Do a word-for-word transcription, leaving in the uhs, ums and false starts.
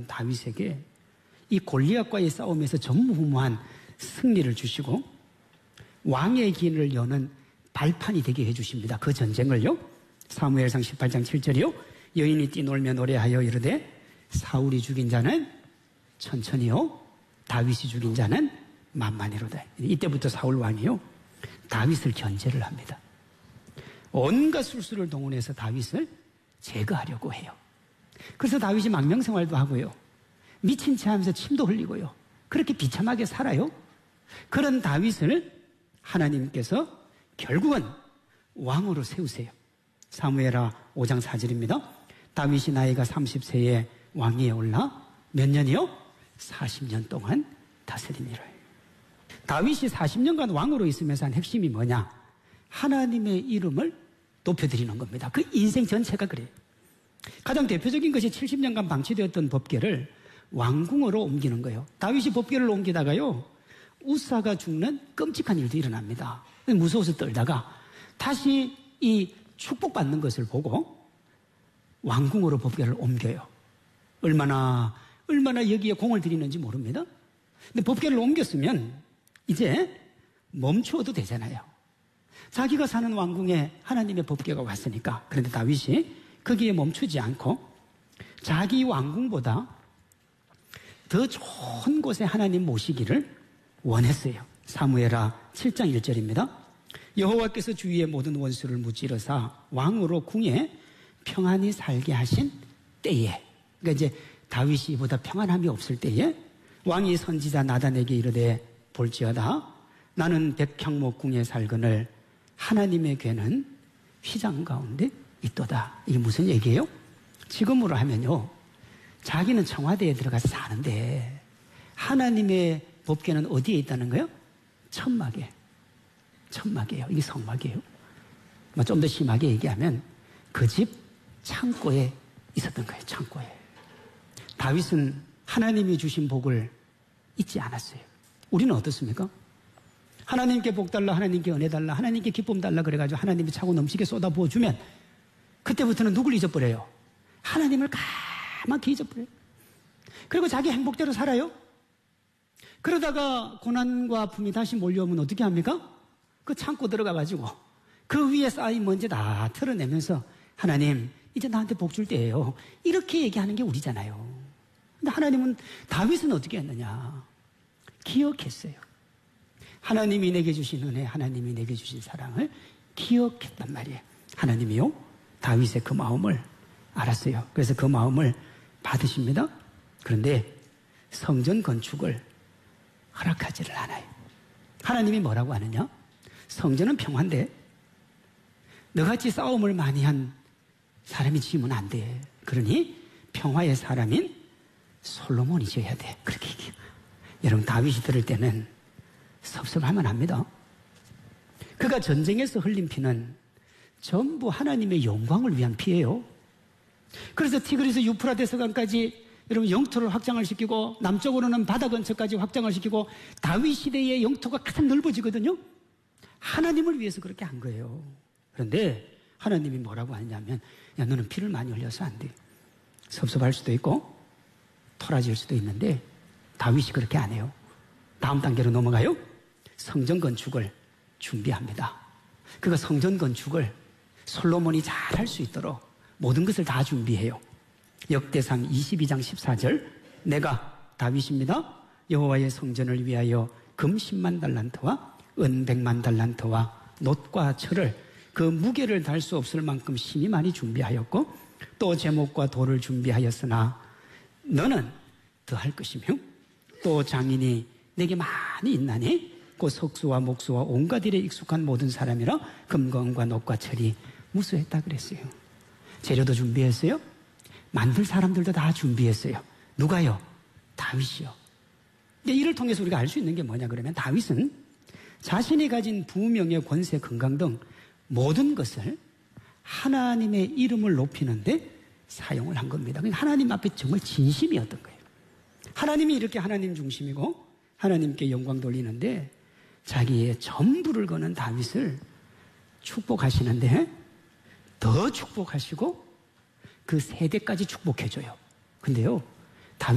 다윗에게 이 골리앗과의 싸움에서 전무후무한 승리를 주시고 왕의 길을 여는 발판이 되게 해주십니다. 그 전쟁을요. 사무엘상 십팔 장 칠 절이요. 여인이 뛰놀며 노래하여 이르되 사울이 죽인 자는 천천히요 다윗이 죽인 자는 만만히로다. 이때부터 사울 왕이요 다윗을 견제를 합니다. 온갖 술수를 동원해서 다윗을 제거하려고 해요. 그래서 다윗이 망명생활도 하고요. 미친 체 하면서 침도 흘리고요. 그렇게 비참하게 살아요. 그런 다윗을 하나님께서 결국은 왕으로 세우세요. 사무엘하 오 장 사 절입니다. 다윗이 나이가 삼십 세에 왕위에 올라 몇 년이요? 사십 년 동안 다스리니라. 다윗이 사십 년간 왕으로 있으면서 한 핵심이 뭐냐? 하나님의 이름을 높여드리는 겁니다. 그 인생 전체가 그래요. 가장 대표적인 것이 칠십 년간 방치되었던 법궤를 왕궁으로 옮기는 거예요. 다윗이 법궤를 옮기다가요 우사가 죽는 끔찍한 일도 일어납니다. 무서워서 떨다가 다시 이 축복받는 것을 보고 왕궁으로 법궤를 옮겨요. 얼마나 얼마나 여기에 공을 들이는지 모릅니다. 근데 법궤를 옮겼으면 이제 멈추어도 되잖아요. 자기가 사는 왕궁에 하나님의 법궤가 왔으니까. 그런데 다윗이 거기에 멈추지 않고 자기 왕궁보다 더 좋은 곳에 하나님 모시기를 원했어요. 사무엘하 칠 장 일 절입니다. 여호와께서 주위의 모든 원수를 무찌르사 왕으로 궁에 평안히 살게 하신 때에, 그러니까 이제 다윗이 보다 평안함이 없을 때에 왕이 선지자 나단에게 이르되 볼지어다 나는 백향목 궁에 살거늘 하나님의 괴는 휘장 가운데 있도다. 이게 무슨 얘기예요? 지금으로 하면요 자기는 청와대에 들어가서 사는데 하나님의 법궤는 어디에 있다는 거예요? 천막에. 천막이에요. 이게 성막이에요. 좀 더 심하게 얘기하면 그 집 창고에 있었던 거예요. 창고에. 다윗은 하나님이 주신 복을 잊지 않았어요. 우리는 어떻습니까? 하나님께 복 달라, 하나님께 은혜 달라, 하나님께 기쁨 달라 그래가지고 하나님이 차고 넘치게 쏟아부어주면 그때부터는 누굴 잊어버려요? 하나님을 까맣게 잊어버려요. 그리고 자기 행복대로 살아요. 그러다가 고난과 아픔이 다시 몰려오면 어떻게 합니까? 그 창고 들어가가지고 그 위에 쌓인 먼지 다 털어내면서 하나님 이제 나한테 복 줄 때예요. 이렇게 얘기하는 게 우리잖아요. 근데 하나님은 다윗은 어떻게 했느냐? 기억했어요. 하나님이 내게 주신 은혜, 하나님이 내게 주신 사랑을 기억했단 말이에요. 하나님이요 다윗의 그 마음을 알았어요. 그래서 그 마음을 받으십니다. 그런데 성전 건축을 허락하지를 않아요. 하나님이 뭐라고 하느냐? 성전은 평화인데 너같이 싸움을 많이 한 사람이 지으면 안 돼. 그러니 평화의 사람인 솔로몬이 지어야 돼. 그렇게 얘기해요. 여러분 다윗이 들을 때는 섭섭할만 합니다. 그가 전쟁에서 흘린 피는 전부 하나님의 영광을 위한 피예요. 그래서 티그리스 유프라데스 강까지 여러분 영토를 확장을 시키고 남쪽으로는 바다 근처까지 확장을 시키고 다윗 시대의 영토가 가장 넓어지거든요. 하나님을 위해서 그렇게 한 거예요. 그런데 하나님이 뭐라고 하냐면 야 너는 피를 많이 흘려서 안 돼. 섭섭할 수도 있고 토라질 수도 있는데 다윗이 그렇게 안 해요. 다음 단계로 넘어가요. 성전 건축을 준비합니다. 그가 성전 건축을 솔로몬이 잘 할 수 있도록 모든 것을 다 준비해요. 역대상 이십이 장 십사 절 내가 다윗입니다. 여호와의 성전을 위하여 금 십만 달란트와 은 백만 달란트와 놋과 철을 그 무게를 달 수 없을 만큼 심히 많이 준비하였고 또 제목과 돌을 준비하였으나 너는 더 할 것이며 또 장인이 내게 많이 있나니 그 석수와 목수와 온갖 일에 익숙한 모든 사람이라 금건과 놋과 철이 무수했다 그랬어요. 재료도 준비했어요. 만들 사람들도 다 준비했어요. 누가요? 다윗이요. 이를 통해서 우리가 알 수 있는 게 뭐냐 그러면 다윗은 자신이 가진 부명예, 권세, 건강 등 모든 것을 하나님의 이름을 높이는데 사용을 한 겁니다. 하나님 앞에 정말 진심이었던 거예요. 하나님이 이렇게 하나님 중심이고 하나님께 영광 돌리는데 자기의 전부를 거는 다윗을 축복하시는데 더 축복하시고 그 세대까지 축복해줘요. 근데요